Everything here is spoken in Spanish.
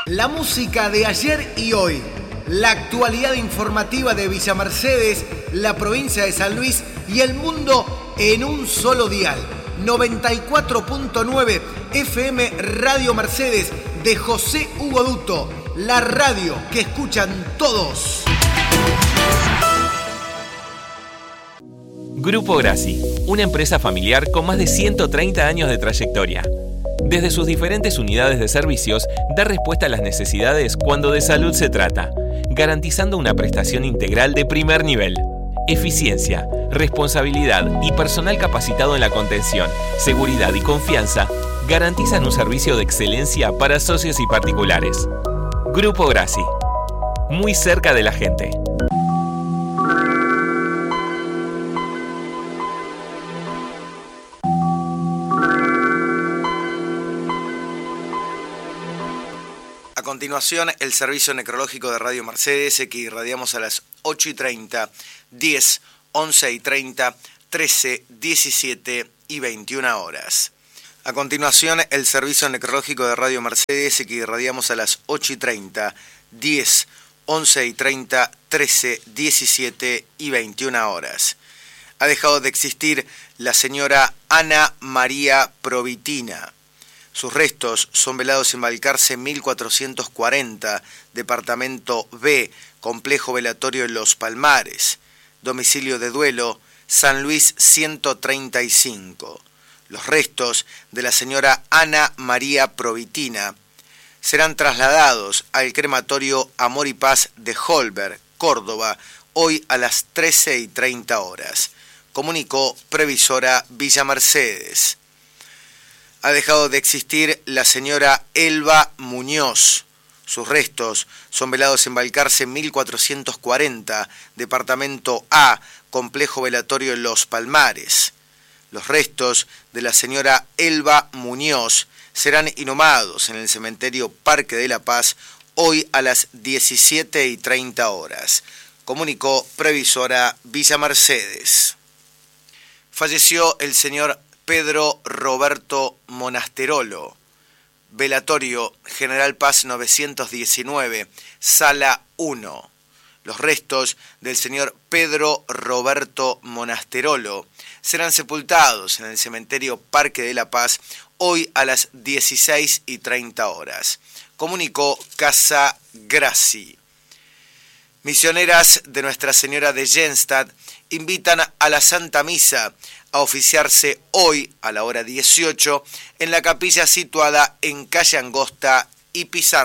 La música de ayer y hoy, la actualidad informativa de Villa Mercedes, la provincia de San Luis y el mundo en un solo dial. 94.9 FM Radio Mercedes de José Hugo Duto, la radio que escuchan todos. Grupo Grassi, una empresa familiar con más de 130 años de trayectoria. Desde sus diferentes unidades de servicios, da respuesta a las necesidades cuando de salud se trata, garantizando una prestación integral de primer nivel. Eficiencia, responsabilidad y personal capacitado en la contención, seguridad y confianza garantizan un servicio de excelencia para socios y particulares. Grupo Grassi, muy cerca de la gente. A continuación, el servicio necrológico de Radio Mercedes, que irradiamos a las 8:30, 10, 11:30, 13, 17 y 21 horas. A continuación, el servicio necrológico de Radio Mercedes, que irradiamos a las 8:30, 10, 11:30, 13, 17 y 21 horas. Ha dejado de existir la señora Ana María Provitina. Sus restos son velados en Balcarce 1440, departamento B, complejo velatorio en Los Palmares, domicilio de duelo, San Luis 135. Los restos de la señora Ana María Provitina serán trasladados al crematorio Amor y Paz de Holberg, Córdoba, hoy a las 13:30 horas. Comunicó Previsora Villa Mercedes. Ha dejado de existir la señora Elba Muñoz. Sus restos son velados en Balcarce 1440, departamento A, complejo velatorio en Los Palmares. Los restos de la señora Elba Muñoz serán inhumados en el cementerio Parque de la Paz hoy a las 17:30 horas. Comunicó Previsora Villa Mercedes. Falleció el señor Pedro Roberto Monasterolo, velatorio General Paz 919, Sala 1. Los restos del señor Pedro Roberto Monasterolo serán sepultados en el cementerio Parque de la Paz hoy a las 16:30 horas. Comunicó Casa Grassi. Misioneras de Nuestra Señora de Jenstad invitan a la Santa Misa a oficiarse hoy a la hora 18 en la capilla situada en calle Angosta y Pizarro.